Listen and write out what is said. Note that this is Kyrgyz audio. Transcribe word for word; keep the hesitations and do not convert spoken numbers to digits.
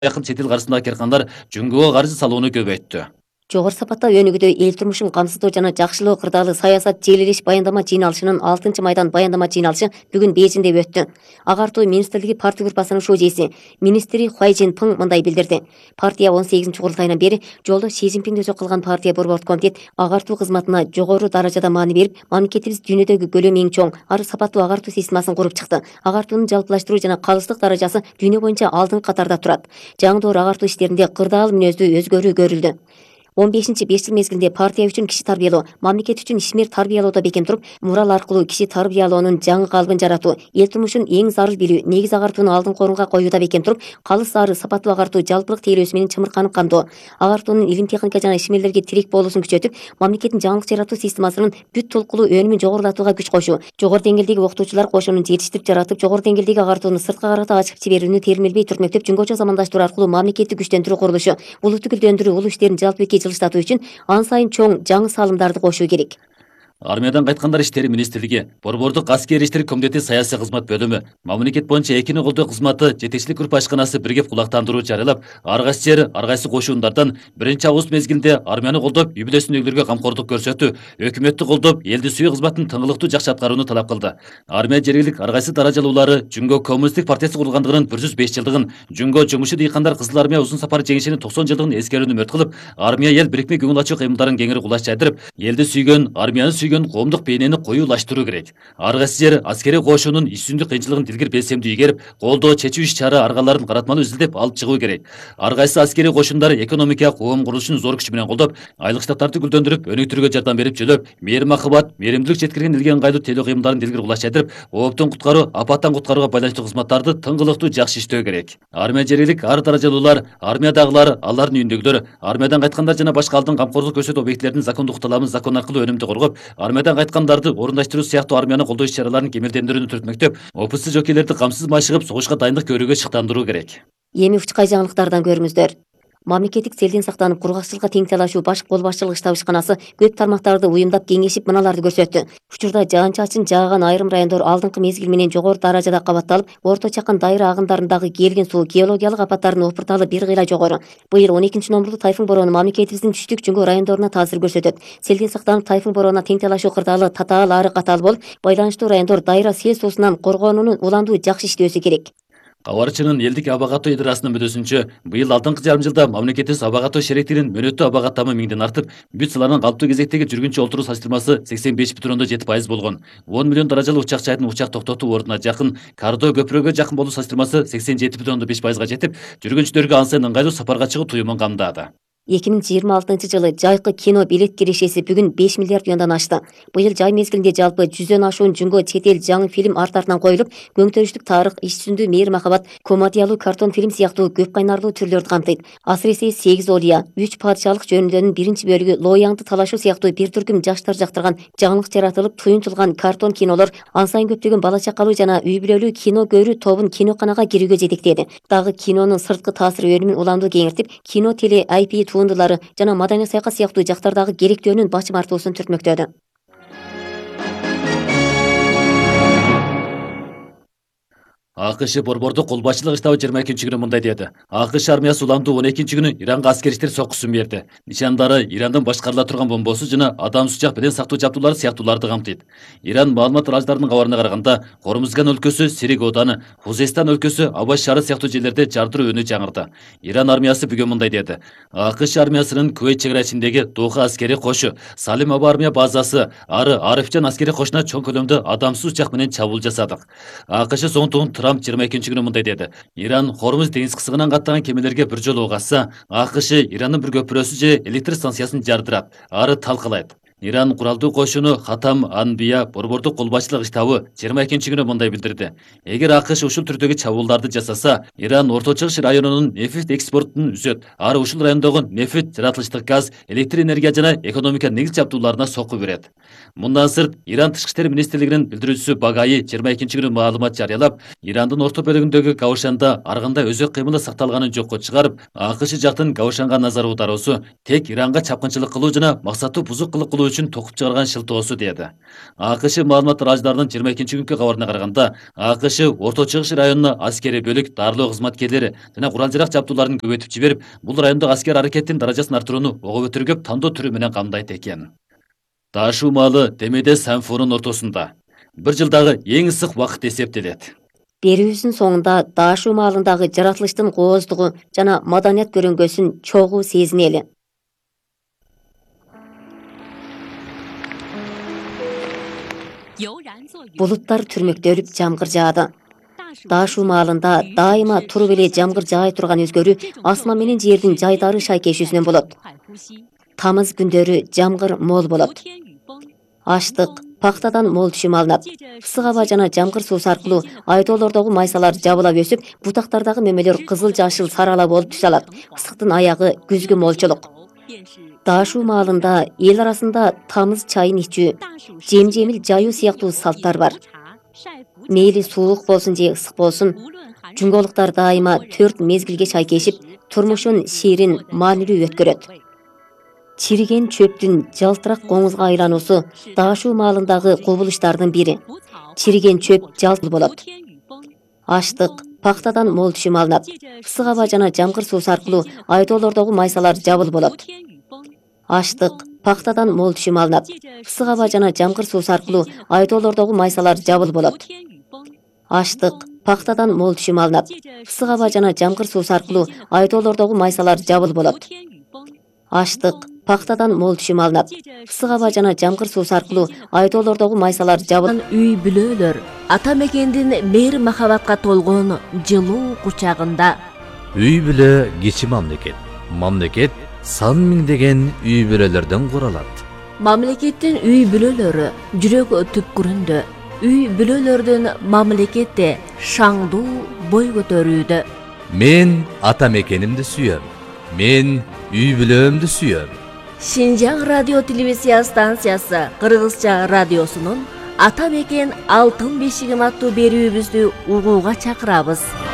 yakın çet el karşısındaki kerkanlar Cüngöөгө karşı salууну көбөйттү. Жогору сапатта өнүгүүдө эл турмушун камсыздоо жана жакшылоо кырдаалы саясат желилиш баяндама жыйналышынын алтынчы майдан баяндама жыйналышы бүгүн Бейжиңде өттү. Агартуу министрлиги партия группасынын шожейси министри Хуай Жинпың мындай билдирди. Партия он сегизинчи курултайынан бери жолдо Си Цзиньпин өзү кылган партия борбордук комитет агартуу кызматына жогору даражада маани берип, мамлекетибиз дүйнөдөгү көлөмү эң чоң, ары сапаттуу агартуу системасын куруп чыкты. Агартуунун жалпылаштыруу жана калыстык даражасы дүйнө боюнча алдыңкы катарда турат. Жаңы доор агартуу иштеринде кырдаал мүнөздүү өзгөрүү көрүлдү. он бешинчи беш жыл мезгилинде партия үчүн киши тарбиялоо, мамлекет үчүн ишмер тарбиялоодо бекем туруп, мурал аркылуу киши тарбиялоонун жаңы калыбын жаратуу, эл турмушун эң зарыл билүү, негиз агартууну алдыңкы орунга коюуда бекем туруп, калыс ары сапаттуу агартуу жалпылык тейлөөсү менен чымырканып камдоо, агартуунун илим техника жана ишмерлерге тирек болуусун күчөтүп, мамлекеттин жаңылык жаратуу системасынын бүт толкулуу өнүмүн жогорулатууга күч кошуу, жогору деңгээлдеги окутуучулар кошунун жетиштирип жаратып, жогору деңгээлдеги агартууну сырткы карата ачып жиберүүнү термелбей түрмөктөп, жөнгөчө замандаштыруу аркылуу мамлекетти күчтөндүрүү курулушу, улутту гүлдөндүрүү, улуу иштерин жалпыбекке жылыштатуу үчүн ан сайын чоң жаңы салымдарды кошуу керек. Армиядан кайткандар иштери министрлиги, борбордук аскер иштер комитети саясий кызмат бөлүмү, мамлекет боюнча экини колдоо кызматы жетекчилик группа ашканасы биргеп кулактандыруу жарыялап, ар кайсы жер, ар кайсы кошундардан биринчи август мезгилинде армияны колдоп, үй бүлөсүндөгүлөргө камкордук көрсөтүү, өкмөттү колдоп, элди сүйүү кызматын тыңгылыктуу жакшы аткарууну талап кылды. Армия жергилик ар кайсы даражалуулары Жүнгө коммунисттик партиясы курулгандыгынын бир жүз беш жылдыгын, Жүнгө жумушу дыйкандар Кызыл армия узун сапар жеңишинин токсон жылдыгын эскерүүнү мөрт кылып, армия эл бирикме көңүл ачуу кыймылдарын кеңири кулаш жайдырып, элди сүйгөн, армияны сүйгөн коомдук бейнени коюулаштыруу керек. Ар кайсы жер аскери кошунун иш-жүзүндүк кыйынчылыгын дилгир белсемдүү ийгерип, колдоо чечүү иш-чара аргаларын каратмалуу изилдеп алып чыгуу керек. Ар кайсы аскери кошундар экономика, коом курулушун зор күч менен колдоп, айлык штаттарды гүлдөндүрүп, өнүктүрүүгө жардам берип жөлөп, мээрим махабат, мээримдүүлүк жеткирген элге ыңгайлуу тейлөө кыймылдарын дилгир кулаш жайдырып, ооптон куткаруу, апаттан куткарууга байланыштуу кызматтарды тыңгылыктуу жакшы иштөө керек. Армия жергилик ар даражалуулар, армиядагылар, алардын үйүндөгүлөр, армиядан кайткандар жана башка алдын камкорлук көрсөтүү объектилердин закондук талабын закон аркылуу өнүмдүү коргоп, армиядан кайткандарды орундаштыруу сыяктуу армияны колдоо иш-чараларын кемелдендирүүнү түртмөктөп, опусуз жокейлерди камсыз майшыгып согушка дайындык көрүүгө шыктандыруу керек. Эми учкай жаңылыктардан көрүңүздөр. Мамлекеттик селден сактанып, кургакчылыкка тең талашуу баш кол башчылык штаб ишканасы көп тармактарды уюмдап кеңешип мыналарды көрсөттү. Учурда жаан-чачын жааган айрым райондор алдыңкы мезгил менен жогору даражада кабатталып, Орто Чакан дайра агындарындагы келген суу геологиялык апаттардын опурталы бир кыйла жогору. Быйыл он экинчи номурлуу тайфун бороону мамлекетибиздин түштүк Жүнгө райондоруна таасир көрсөтөт. Селден сактанып, тайфун бороону тең талашуу кырдаалы татаал ары катаал болуп, байланыштуу райондор дайра сел суусунан коргоонууну уландуу жакшы иштөөсү керек. Кабарчынын элдик абагаттоо идарасынын мүдөсүнчө быйыл алдыңкы жарым жылда мамлекетибиз абагаттоо шеректигинин мөнөттүү абагаттамы миңден артып, бүт саланын калптуу кезектеги жүргүнчү олтуруу салыштырмасы сексен беш бүтүн ондон жети пайыз болгон. он миллион даражалуу учак жайдын учак токтотуу ордуна жакын, Кардоо көпүрөгө жакын болуу салыштырмасы сексен жети бүтүн ондон беш пайызга жетип, жүргүнчүлөргө ан сайын ыңгайлуу сапарга чыгуу туюмун камдаады. эки миң жыйырма алтынчы жылы жайкы кино билет кирешеси бүгүн беш миллиард юандан ашты. Быйыл жай мезгилинде жалпы жүздөн ашуун Жүнгө чет эл жаңы фильм арт артынан коюлуп, көңтөрүштүк тарых, иш-жүзүндүү мээрим махабат, комедиялуу картон фильм сыяктуу көп кайнарлуу түрлөрдү камтыйт. Асыресе сегиз олия, үч падышалык жөнүндөнүн биринчи бөлүгү, Лояңды талашуу сыяктуу бир түркүм жаштар жактырган жаңылык жаратылып, туюнтулган картон кинолор ан сайын көптөгөн бала чакалуу жана үй бүлөлүү кино көрүү тобун киноканага кирүүгө жетектеди. Дагы кинонун сырткы таасир өнүмүн уламдуу кеңиртип, кино теле ай пи туындылары жана маданий саякат сыяктуу жактардагы керектөөнүн бачым артуусун түртмөктөдү. АКШ борбордук кол башчылык штабы жыйырма экинчи күнү мындай деди. АКШ армиясы уламдуу он экинчи күнү Иранга аскер иштер соккусун берди. Нишандары Ирандын башкарыла турган бомбосу жана адам сучак беден сактоо жабдуулары сыяктууларды камтыйт. Иран маалымат аралыштарынын кабарына караганда, Хормузган өлкөсү, Сирик ооданы, Хузестан өлкөсү, Абаш шаары сыяктуу жерлерде жардыруу өнү жаңырды. Иран армиясы бүгүн мындай деди. АКШ армиясынын Кувейт чек ара ичиндеги Доха аскери кошу, Салим Аба армия базасы, ары Арифжан аскери кошуна чоң көлөмдө адамсыз учак менен чабуул жасадык. АКШ соңунтугун Трамп жыйырма экинчи күнү мындай деди. Иран Хормуз деңиз кысыгынан каттаган кемелерге бир жолу ок атса, АКШ Ирандын бир көпүрөсү же электр станциясын жардырат, ары талкалайт. Иран куралдуу кошуну Хатам Анбия борбордук кол башчылык штабы жыйырма экинчи күнү мындай билдирди. Эгер АКШ ушул түрдөгү чабуулдарды жасаса, Иран Орто Чыгыш районунун нефть экспортун үзөт. Ары ушул райондогу нефть, жаратылыштык газ, электр энергия жана экономика негиз жабдууларына сокку берет. Мындан сырт, Иран Тышкы иштер министрлигинин билдирүүчүсү Багаи жыйырма экинчи күнү маалымат жарыялап, Ирандын орто бөлүгүндөгү Гаушанда арганда өзөк кыймылы сакталганын жокко чыгарып, АКШ жактын Гаушанга назар аударуусу тек Иранга чапкынчылык кылуу жана максаттуу бузук кылык кылуу үчүн токуп чыгарган шылтоосу деди. АКШ маалымат аждарынын жыйырма экинчи күнкү кабарына караганда, АКШ Орто Чыгыш районуна аскерий бөлүк, дарылоо кызматкерлери жана курал-жарак жабдууларын көбөйтүп жиберип, бул райондогу аскер аракеттин даражасын арттырууну ого көтөргөп тандоо түрү менен камдайт экен. Даш маалы Демеде Санфонун ортосунда бир жылдагы эң ысык убакыт эсептелет. Берүүбүздүн соңунда Даашу маалындагы жаратылыштын кооздугу жана маданият көрүнгөсүн чогуу сезинели. Булуттар түрмөктөрүп жамгыр жаады. Даашу маалында дайыма туруп эле жамгыр жаай турган өзгөрүү асман менен жердин жайдары шайкешүүсүнөн болот. Тамыз күндөрү жамгыр мол болот. Аштык, пактадан мол түшүм алынат. Ысык аба жана жамгыр суусу аркылуу айдоолордогу майсалар жабылап өсүп, бутактардагы мөмөлөр кызыл жашыл сарала болуп түшө алат. Ысыктын аягы күзгү молчолук. Даашу маалында эл арасында тамыз чайын ичүү, жем-жемил жаюу сыяктуу салттар бар. Мейли суук болсун же ысык болсун, жунголуктар дайыма төрт мезгилге шайкешип, турмушун ширин, маанилүү өткөрөт. Чириген чөптүн жалтырак коңузга айлануусу Даашу маалындагы кубулуштардын бири. Чириген чөп жалтыр болот. Аштык, пактадан мол түшүм алынат. Ысык аба жана жамгыр суусу аркылуу айдоолордогу майсалар жабылып болот. Аштык, пактадан мол түшүм алынат. Ысык аба жана жамгыр суусу аркылуу айдоолордогу майсалар жабылып болот. Аштык, пактадан мол түшүм алынат. Ысык аба жана жамгыр суусу аркылуу айдоолордогу майсалар жабылып болот. Аштык, пактадан мол түшүм алынат. Ысык аба жана жамгыр суусу аркылуу айдоолордогу майсалар жабылып. Үй бүлөлөр ата мекендин мейир махабатка толгон жылуу кучагында. Үй бүлө кичи мамлекет. Мамлекет сан миңдеген үй бүлөлөрдөн куралат. Мамлекеттин үй бүлөлөрү жүрөк түпкүрүндө. Үй бүлөлөрдүн мамлекетте шаңдуу бой көтөрүүдө. Мен ата мекенимди сүйөм. Мен үй бүлөмдү сүйөм. Шинжаң радио телевизия станциясы Кыргызча радиосунун Ата мекен алтын бешигим аттуу берүүбүздү угууга чакырабыз.